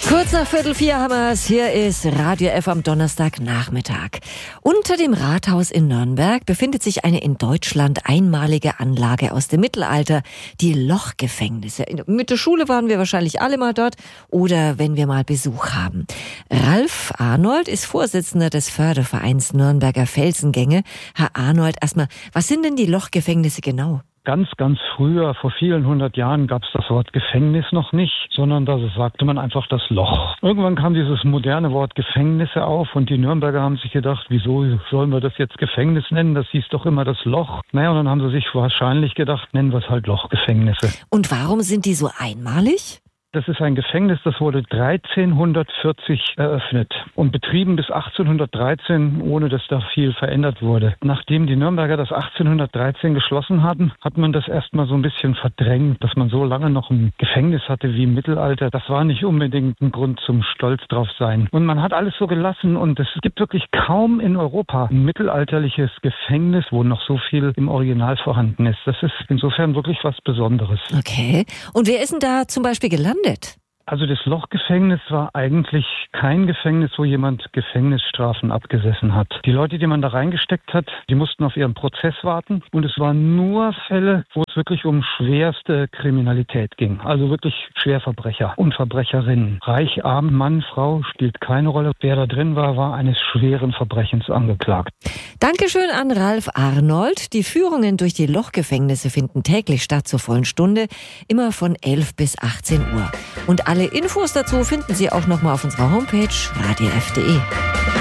Kurz nach 3:45 haben wir es. Hier ist Radio F am Donnerstagnachmittag. Unter dem Rathaus in Nürnberg befindet sich eine in Deutschland einmalige Anlage aus dem Mittelalter, die Lochgefängnisse. Mit der Schule waren wir wahrscheinlich alle mal dort oder wenn wir mal Besuch haben. Ralf Arnold ist Vorsitzender des Fördervereins Nürnberger Felsengänge. Herr Arnold, erstmal, was sind denn die Lochgefängnisse genau? Ganz früher, vor vielen 100 Jahren, gab es das Wort Gefängnis noch nicht, sondern da sagte man einfach das Loch. Irgendwann kam dieses moderne Wort Gefängnisse auf und die Nürnberger haben sich gedacht, wieso sollen wir das jetzt Gefängnis nennen? Das hieß doch immer das Loch. Naja, und dann haben sie sich wahrscheinlich gedacht, nennen wir es halt Lochgefängnisse. Und warum sind die so einmalig? Das ist ein Gefängnis, das wurde 1340 eröffnet und betrieben bis 1813, ohne dass da viel verändert wurde. Nachdem die Nürnberger das 1813 geschlossen hatten, hat man das erstmal so ein bisschen verdrängt, dass man so lange noch ein Gefängnis hatte wie im Mittelalter. Das war nicht unbedingt ein Grund zum Stolz drauf sein. Und man hat alles so gelassen und es gibt wirklich kaum in Europa ein mittelalterliches Gefängnis, wo noch so viel im Original vorhanden ist. Das ist insofern wirklich was Besonderes. Okay. Und wer ist denn da zum Beispiel gelandet? Also das Lochgefängnis war eigentlich kein Gefängnis, wo jemand Gefängnisstrafen abgesessen hat. Die Leute, die man da reingesteckt hat, die mussten auf ihren Prozess warten. Und es waren nur Fälle, wo es wirklich um schwerste Kriminalität ging. Also wirklich Schwerverbrecher und Verbrecherinnen. Reich, arm, Mann, Frau spielt keine Rolle. Wer da drin war, war eines schweren Verbrechens angeklagt. Dankeschön an Ralf Arnold. Die Führungen durch die Lochgefängnisse finden täglich statt zur vollen Stunde, immer von 11 bis 18 Uhr. Und alle Infos dazu finden Sie auch nochmal auf unserer Homepage radiof.de.